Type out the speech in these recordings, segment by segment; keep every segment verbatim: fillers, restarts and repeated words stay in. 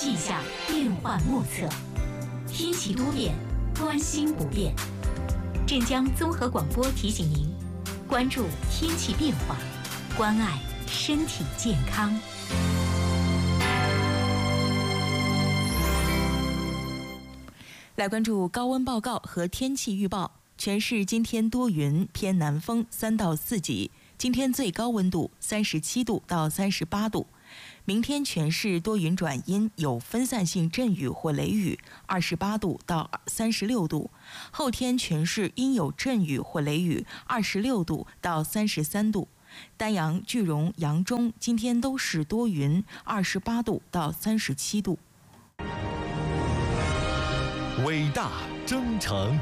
气象变幻莫测，天气多变，关心不变。镇江综合广播提醒您，关注天气变化，关爱身体健康。 来关注高温报告和天气预报。全市今天多云，偏南风三到四级。今天最高温度三十七度到三十八度。明天全市多云转阴，有分散性阵雨或雷雨，二十八度到三十六度。后天全市阴有阵雨或雷雨，二十六度到三十三度。丹阳、句容、扬中今天都是多云，二十八度到三十七度。 伟大征程。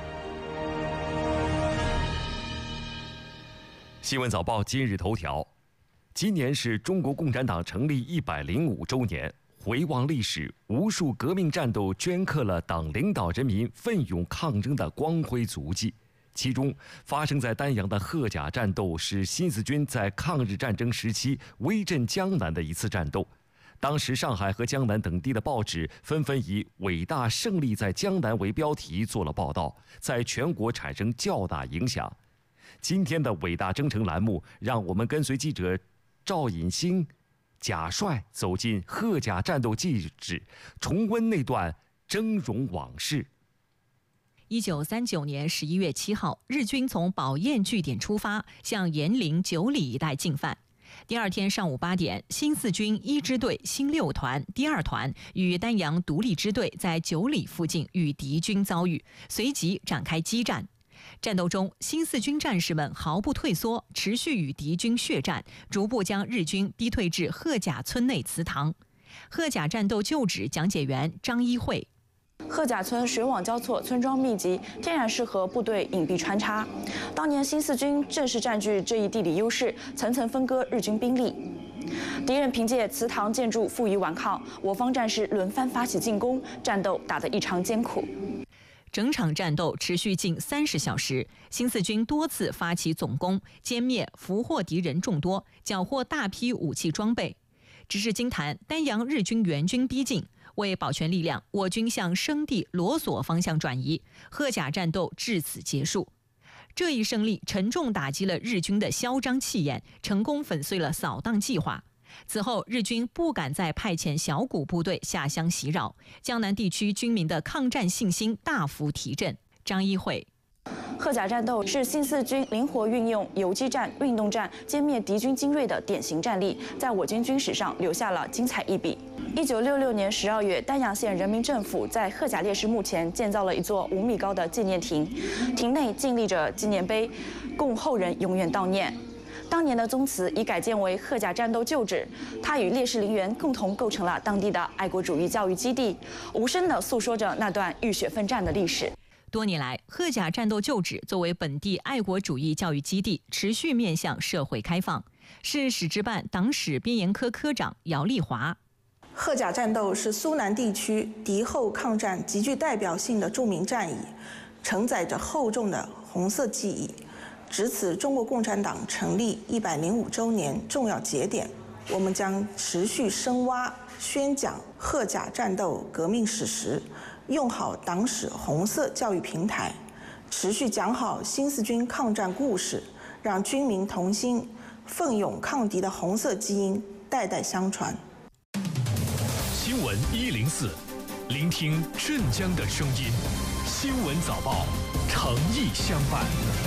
新闻早报今日头条：今年是中国共产党成立一百零五周年，回望历史，无数革命战斗镌刻了党领导人民奋勇抗争的光辉足迹。其中，发生在丹阳的贺甲战斗是新四军在抗日战争时期威震江南的一次战斗。当时，上海和江南等地的报纸纷纷以“伟大胜利在江南”为标题做了报道，在全国产生较大影响。今天的伟大征程栏目，让我们跟随记者赵引兴、贾帅走进贺甲战斗记址，重温那段峥嵘往事。 一九三九年十一月七号，日军从宝堰据点出发，向延陵九里一带进犯。第二天上午八点，新四军一支队新六团第二团与丹阳独立支队在九里附近与敌军遭遇，随即展开激战。战斗中，新四军战士们毫不退缩，持续与敌军血战，逐步将日军逼退至贺甲村内祠堂。贺甲战斗旧址讲解员张一慧： 贺甲村水网交错，村庄密集，天然适合部队隐蔽穿插。当年新四军正是占据这一地理优势，层层分割日军兵力。敌人凭借祠堂建筑负隅顽抗，我方战士轮番发起进攻，战斗打得异常艰苦。 整场战斗持续近三十小时，新四军多次发起总攻，歼灭、俘获敌人众多，缴获大批武器装备。直至今坛，丹阳日军援军逼近，为保全力量，我军向生地罗索方向转移。贺甲战斗至此结束。这一胜利沉重打击了日军的嚣张气焰，成功粉碎了扫荡计划。此后，日军不敢再派遣小股部队下乡袭扰，江南地区军民的抗战信心大幅提振。张一慧： 贺甲战斗是新四军灵活运用游击战、运动战歼灭敌军精锐的典型战例，在我军军史上留下了精彩一笔。一九六六年十二月，丹阳县人民政府在贺甲烈士墓前建造了一座五米高的纪念亭，亭内静立着纪念碑，供后人永远悼念。当年的宗祠已改建为贺甲战斗旧址，它与烈士陵园共同构成了当地的爱国主义教育基地，无声地诉说着那段浴血奋战的历史。 多年来，贺甲战斗旧址作为本地爱国主义教育基地，持续面向社会开放。是史志办党史编研科科长姚丽华： 贺甲战斗是苏南地区敌后抗战极具代表性的著名战役，承载着厚重的红色记忆。值此中国共产党成立一百零五周年重要节点，我们将持续深挖、宣讲贺甲战斗革命史实，用好党史红色教育平台，持续讲好新四军抗战故事，让军民同心、奋勇抗敌的红色基因代代相传。 新闻一零四，聆听镇江的声音。新闻早报，诚意相伴。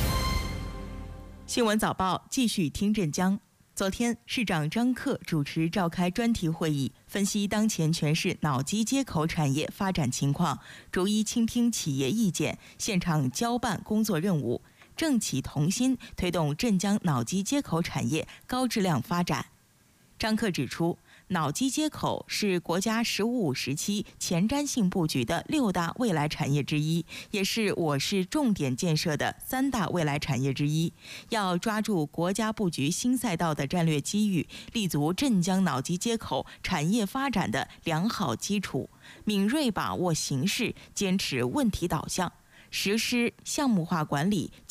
新闻早报继续听镇江。昨天，市长张克主持召开专题会议，分析当前全市脑机接口产业发展情况，逐一倾听企业意见，现场交办工作任务，政企同心，推动镇江脑机接口产业高质量发展。张克指出，脑机接口是国家“十五五”时期前瞻性布局的六大未来产业之一，也是我市重点建设的三大未来产业之一。要抓住国家布局新赛道的战略机遇，立足镇江脑机接口产业发展的良好基础，敏锐把握形势，坚持问题导向，实施项目化管理，